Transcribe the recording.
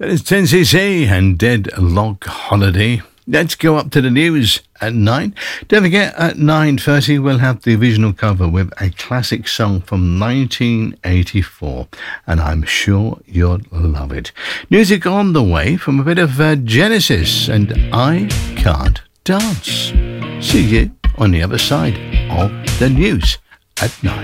That is 10cc and Deadlock Holiday. Let's go up to the news at 9. Don't forget, at 9:30 we'll have the original cover with a classic song from 1984, and I'm sure you'll love it. Music on the way from a bit of Genesis and I Can't Dance. See you on the other side of the news at 9.